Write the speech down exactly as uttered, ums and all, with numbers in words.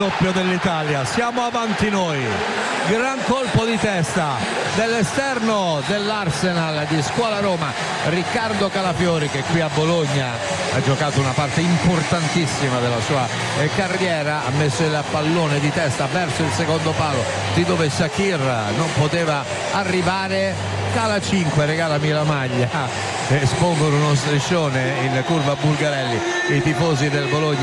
doppio dell'Italia, siamo avanti noi, gran colpo di testa dell'esterno dell'Arsenal di Scuola Roma, Riccardo Calafiori, che qui a Bologna ha giocato una parte importantissima della sua eh, carriera, ha messo il pallone di testa verso il secondo palo di dove Shaqiri non poteva arrivare. Cala cinque, regalami la maglia, espongono uno striscione in curva Bulgarelli i tifosi del Bologna.